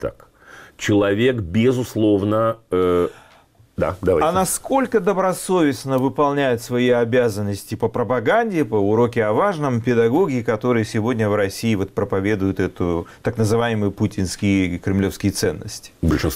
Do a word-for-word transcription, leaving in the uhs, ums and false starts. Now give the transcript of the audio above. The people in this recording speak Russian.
Так. Человек, безусловно... Э, да, давайте. А насколько добросовестно выполняют свои обязанности по пропаганде, по уроке о важном педагоги, которые сегодня в России вот проповедуют эту так называемые путинские кремлевские ценности? Большинство